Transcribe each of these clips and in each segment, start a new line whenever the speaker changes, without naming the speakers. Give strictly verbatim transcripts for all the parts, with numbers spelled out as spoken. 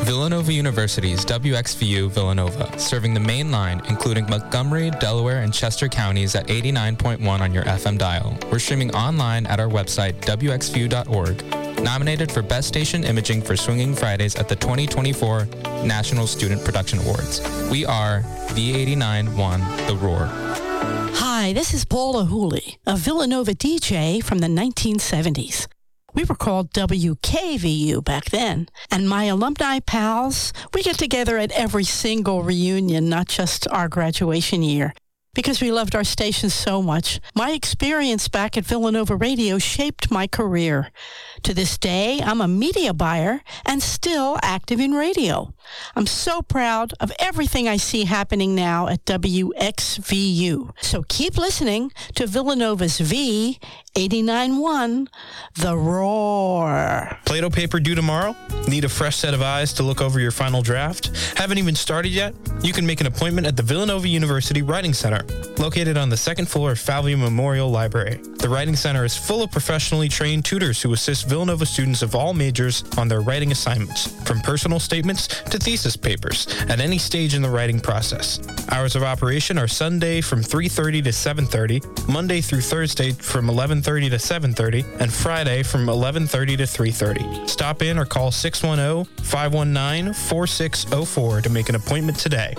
Villanova University's W X V U Villanova, serving the main line, including Montgomery, Delaware, and Chester counties at eighty-nine point one on your F M dial. We're streaming online at our website, w x v u dot org. Nominated for Best Station Imaging for Swinging Fridays at the twenty twenty-four National Student Production Awards. We are V eighty-nine point one The Roar.
Hi, this is Paula Hooley, a Villanova D J from the nineteen seventies. We were called W K V U back then. And my alumni pals, we get together at every single reunion, not just our graduation year, because we loved our station so much. My experience back at Villanova Radio shaped my career. To this day, I'm a media buyer and still active in radio. I'm so proud of everything I see happening now at W X V U. So keep listening to Villanova's V eighty-nine point one, The Roar.
Play-Doh paper due tomorrow? Need a fresh set of eyes to look over your final draft? Haven't even started yet? You can make an appointment at the Villanova University Writing Center, located on the second floor of Falvey Memorial Library. The Writing Center is full of professionally trained tutors who assist Villanova students of all majors on their writing assignments, from personal statements to thesis papers, at any stage in the writing process. Hours of operation are Sunday from three thirty to seven thirty, Monday through Thursday from eleven thirty to seven thirty, and Friday from eleven thirty to three thirty. Stop in or call six one zero, five one nine, four six zero four to make an appointment today.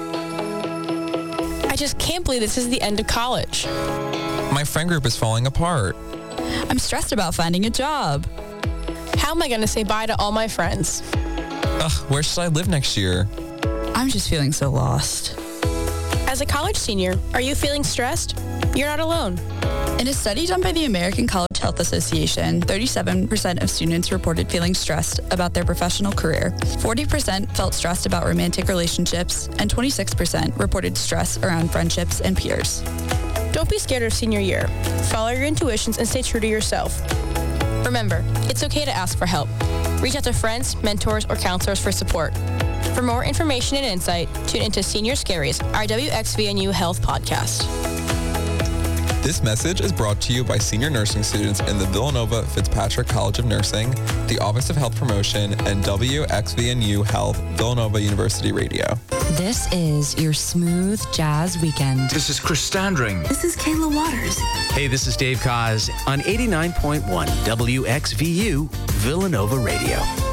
I just can't believe this is the end of college.
My friend group is falling apart.
I'm stressed about finding a job.
How am I going to say bye to all my friends?
Ugh, where should I live next year?
I'm just feeling so lost.
As a college senior, are you feeling stressed? You're not alone.
In a study done by the American College Health Association, thirty-seven percent of students reported feeling stressed about their professional career, forty percent felt stressed about romantic relationships, and twenty-six percent reported stress around friendships and peers.
Don't be scared of senior year. Follow your intuitions and stay true to yourself. Remember, it's okay to ask for help. Reach out to friends, mentors, or counselors for support. For more information and insight, tune into Senior Scaries, our W X V N U Health podcast.
This message is brought to you by senior nursing students in the Villanova Fitzpatrick College of Nursing, the Office of Health Promotion, and W X V N U Health Villanova University Radio.
This is your smooth jazz weekend.
This is Chris Standring.
This is Kayla Waters.
Hey, this is Dave Kaz on eighty-nine point one W X V U Villanova Radio.